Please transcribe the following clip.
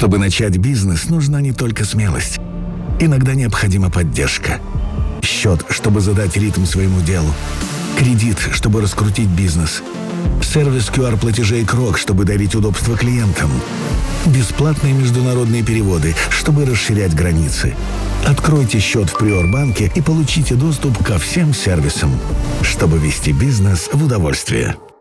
Чтобы начать бизнес, нужна не только смелость. Иногда необходима поддержка. Счет, чтобы задать ритм своему делу. Кредит, чтобы раскрутить бизнес. Сервис QR-платежей Крок, чтобы дарить удобство клиентам. Бесплатные международные переводы, чтобы расширять границы. Откройте счет в Приорбанке и получите доступ ко всем сервисам, чтобы вести бизнес в удовольствие.